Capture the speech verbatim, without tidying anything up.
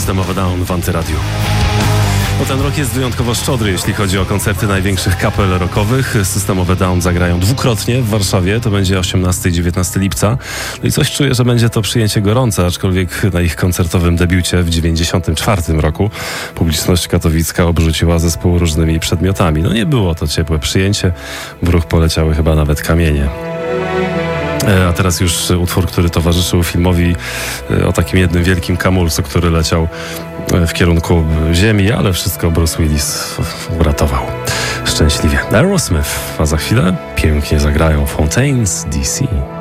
Systemowe Down w Antyradiu. No ten rok jest wyjątkowo szczodry, jeśli chodzi o koncerty największych kapel rockowych. Systemowe Down zagrają dwukrotnie w Warszawie, to będzie osiemnastego i dziewiętnastego lipca. No i coś czuję, że będzie to przyjęcie gorące, aczkolwiek na ich koncertowym debiucie w dziewięćdziesiątym czwartym roku publiczność katowicka obrzuciła zespół różnymi przedmiotami. No nie było to ciepłe przyjęcie, w ruch poleciały chyba nawet kamienie. A teraz już utwór, który towarzyszył filmowi o takim jednym wielkim kamulcu, który leciał w kierunku ziemi, ale wszystko Bruce Willis uratował szczęśliwie. Aerosmith, a za chwilę pięknie zagrają Fontaines D C.